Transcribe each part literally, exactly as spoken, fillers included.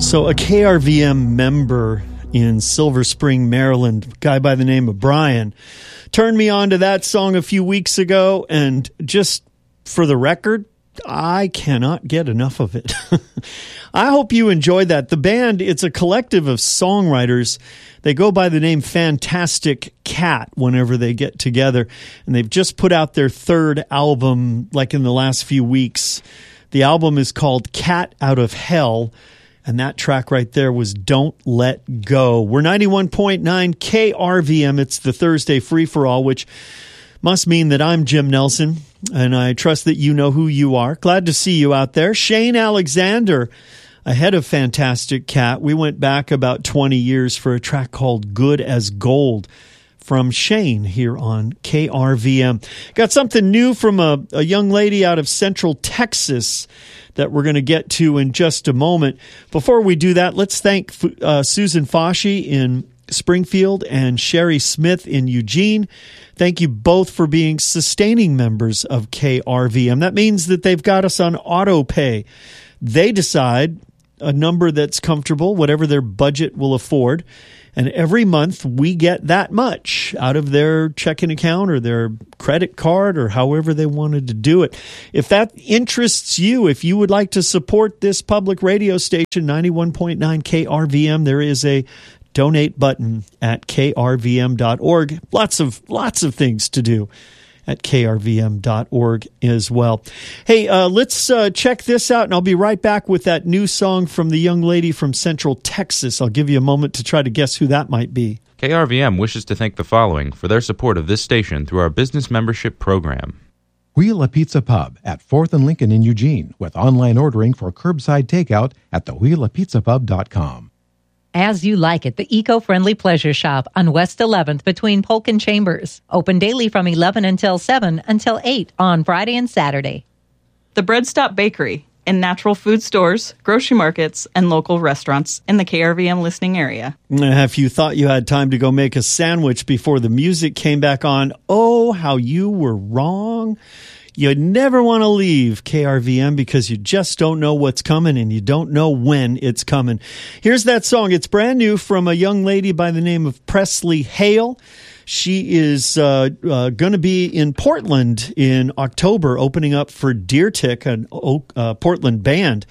So a K R V M member in Silver Spring, Maryland, a guy by the name of Brian, turned me on to that song a few weeks ago, and just for the record, I cannot get enough of it. I hope you enjoyed that. The band, it's a collective of songwriters. They go by the name Fantastic Cat whenever they get together, and they've just put out their third album like in the last few weeks. The album is called Cat Out of Hell, and that track right there was Don't Let Go. We're ninety-one point nine K R V M. It's the Thursday free-for-all, which must mean that I'm Jim Nelson, and I trust that you know who you are. Glad to see you out there. Shane Alexander, ahead of Fantastic Cat. We went back about twenty years for a track called Good as Gold from Shane here on K R V M. Got something new from a, a young lady out of Central Texas that we're going to get to in just a moment. Before we do that, let's thank uh, Susan Foschi in Springfield and Sherry Smith in Eugene. Thank you both for being sustaining members of K R V M. That means that they've got us on auto pay. They decide a number that's comfortable, whatever their budget will afford, and every month we get that much out of their checking account or their credit card or however they wanted to do it. If that interests you, if you would like to support this public radio station, ninety-one point nine K R V M, there is a donate button at K R V M dot org. Lots of lots of things to do at K R V M dot org as well. Hey, uh, let's uh, check this out, and I'll be right back with that new song from the young lady from Central Texas. I'll give you a moment to try to guess who that might be. K R V M wishes to thank the following for their support of this station through our business membership program. Wheel a Pizza Pub at fourth and Lincoln in Eugene, with online ordering for curbside takeout at the wheel a pizza pub dot com. As You Like It, the eco-friendly pleasure shop on West eleventh between Polk and Chambers. Open daily from eleven until seven until eight on Friday and Saturday. The Bread Stop Bakery in natural food stores, grocery markets, and local restaurants in the K R V M listening area. If you thought you had time to go make a sandwich before the music came back on, oh, how you were wrong. You never want to leave K R V M because you just don't know what's coming and you don't know when it's coming. Here's that song. It's brand new from a young lady by the name of Presley Hale. She is uh, uh, going to be in Portland in October, opening up for Deer Tick, a uh, Portland band.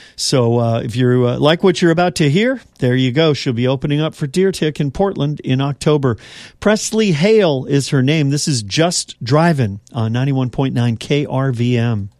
So uh, if you uh, like what you're about to hear, there you go. She'll be opening up for Deer Tick in Portland in October. Presley Hale is her name. This is Just Drivin' on ninety-one point nine K R V M.